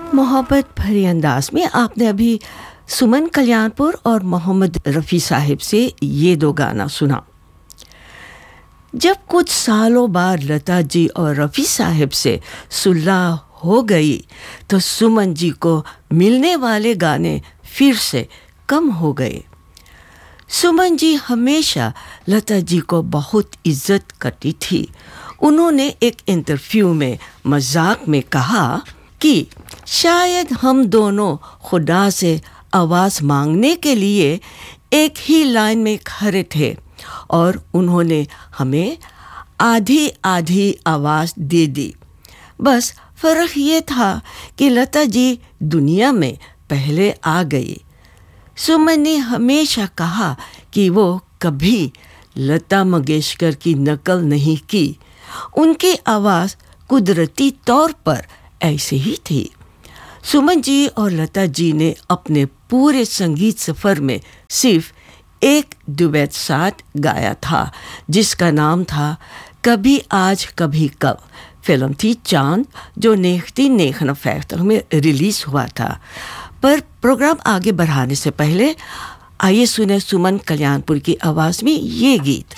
मोहब्बत भरे अंदाज में आपने अभी सुमन कल्याणपुर और मोहम्मद रफ़ी साहिब से ये दो गाना सुना। जब कुछ सालों बाद लता जी और रफ़ी साहिब से सुलह हो गई तो सुमन जी को मिलने वाले गाने फिर से कम हो गए। सुमन जी हमेशा लता जी को बहुत इज्जत करती थी। उन्होंने एक इंटरव्यू में मजाक में कहा कि शायद हम दोनों खुदा से आवाज़ मांगने के लिए एक ही लाइन में खड़े थे और उन्होंने हमें आधी आधी आवाज़ दे दी। बस फ़र्क ये था कि लता जी दुनिया में पहले आ गई। सुमन ने हमेशा कहा कि वो कभी लता मंगेशकर की नकल नहीं की। उनकी आवाज़ कुदरती तौर पर ऐसे ही थी। सुमन जी और लता जी ने अपने पूरे संगीत सफ़र में सिर्फ एक डुएट साथ गाया था जिसका नाम था कभी आज कभी कल। फिल्म थी चांद जो 1959 में रिलीज़ हुआ था। पर प्रोग्राम आगे बढ़ाने से पहले आइए सुने सुमन कल्याणपुर की आवाज़ में ये गीत।